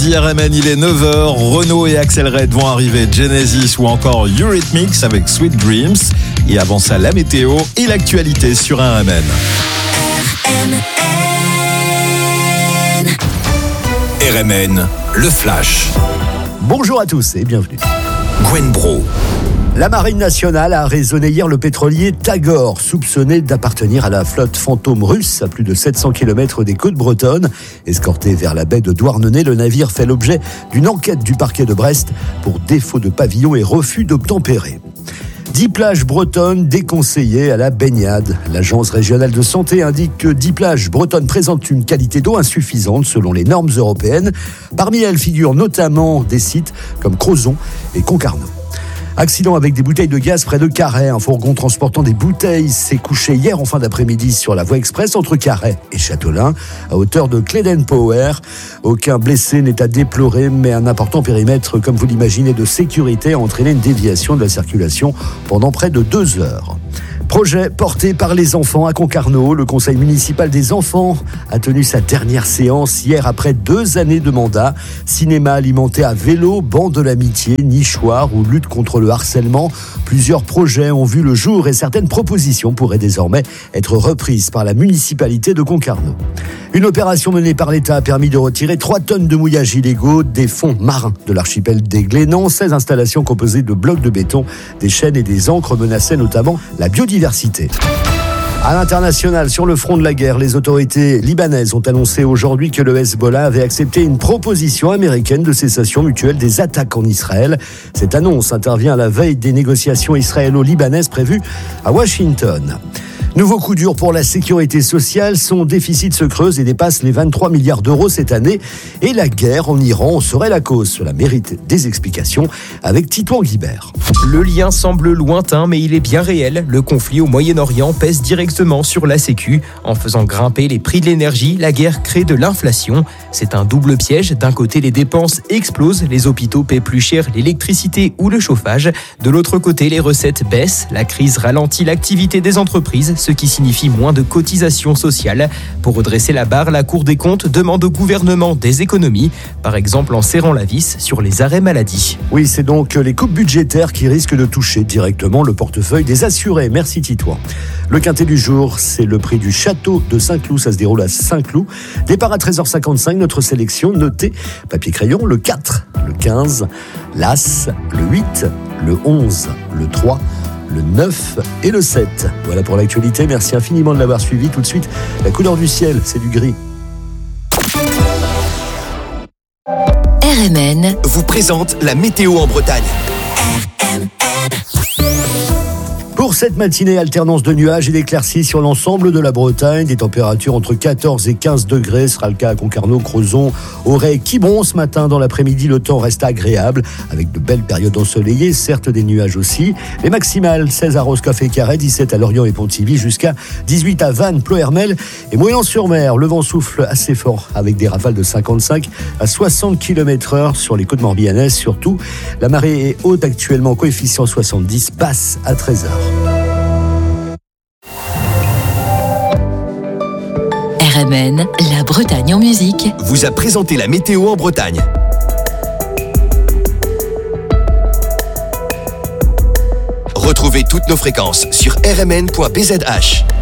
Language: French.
Midi RMN, il est 9h. Renaud et Axel Red vont arriver. Genesis ou encore Eurythmics avec Sweet Dreams. Et avant ça, la météo et l'actualité sur RMN. RMN, le Flash. Bonjour à tous et bienvenue. Gwen Bro. La Marine nationale a arraisonné hier le pétrolier Tagor, soupçonné d'appartenir à la flotte fantôme russe à plus de 700 km des côtes bretonnes. Escorté vers la baie de Douarnenez, le navire fait l'objet d'une enquête du parquet de Brest pour défaut de pavillon et refus d'obtempérer. 10 plages bretonnes déconseillées à la baignade. L'agence régionale de santé indique que 10 plages bretonnes présentent une qualité d'eau insuffisante selon les normes européennes. Parmi elles figurent notamment des sites comme Crozon et Concarneau. Accident avec des bouteilles de gaz près de Carhaix. Un fourgon transportant des bouteilles s'est couché hier en fin d'après-midi sur la voie express entre Carhaix et Châtelain, à hauteur de Cléden-Power. Aucun blessé n'est à déplorer, mais un important périmètre, comme vous l'imaginez, de sécurité a entraîné une déviation de la circulation pendant près de 2 heures. Projet porté par les enfants à Concarneau. Le conseil municipal des enfants a tenu sa dernière séance hier après 2 années de mandat. Cinéma alimenté à vélo, banc de l'amitié, nichoir ou lutte contre le harcèlement. Plusieurs projets ont vu le jour et certaines propositions pourraient désormais être reprises par la municipalité de Concarneau. Une opération menée par l'État a permis de retirer 3 tonnes de mouillages illégaux des fonds marins de l'archipel des Glénans. 16 installations composées de blocs de béton, des chaînes et des ancres menaçaient notamment la biodiversité. À l'international, sur le front de la guerre, les autorités libanaises ont annoncé aujourd'hui que le Hezbollah avait accepté une proposition américaine de cessation mutuelle des attaques en Israël. Cette annonce intervient à la veille des négociations israélo-libanaises prévues à Washington. Nouveau coup dur pour la sécurité sociale, son déficit se creuse et dépasse les 23 milliards d'euros cette année. Et la guerre en Iran serait la cause. Cela mérite des explications avec Titouan Guibert. Le lien semble lointain, mais il est bien réel. Le conflit au Moyen-Orient pèse directement sur la Sécu. En faisant grimper les prix de l'énergie, la guerre crée de l'inflation. C'est un double piège. D'un côté, les dépenses explosent. Les hôpitaux paient plus cher l'électricité ou le chauffage. De l'autre côté, les recettes baissent. La crise ralentit l'activité des entreprises, ce qui signifie moins de cotisations sociales. Pour redresser la barre, la Cour des comptes demande au gouvernement des économies, par exemple en serrant la vis sur les arrêts maladie. Oui, c'est donc les coupes budgétaires qui risquent de toucher directement le portefeuille des assurés. Merci Titouan. Le quintet du jour, c'est le prix du château de Saint-Cloud. Ça se déroule à Saint-Cloud. Départ à 13h55, notre sélection notée, papier-crayon, le 4, le 15, l'As, le 8, le 11, le 3, le 9 et le 7. Voilà pour l'actualité. Merci infiniment de l'avoir suivi. Tout de suite, la couleur du ciel, c'est du gris. RMN vous présente la météo en Bretagne. Pour cette matinée, alternance de nuages et d'éclaircies sur l'ensemble de la Bretagne. Des températures entre 14 et 15 degrés. Ce sera le cas à Concarneau, Crozon, Auray, Quiberon. Ce matin, dans l'après-midi, le temps reste agréable avec de belles périodes ensoleillées, certes des nuages aussi. Les maximales, 16 à Roscoff et Carhaix, 17 à Lorient et Pontivy, jusqu'à 18 à Vannes, Ploërmel et Moyen-sur-Mer. Le vent souffle assez fort avec des rafales de 55 à 60 km/h sur les côtes morbihanaises. Surtout, la marée est haute actuellement, coefficient 70, basse à 13h. RMN, la Bretagne en musique, vous a présenté la météo en Bretagne. Retrouvez toutes nos fréquences sur rmn.bzh.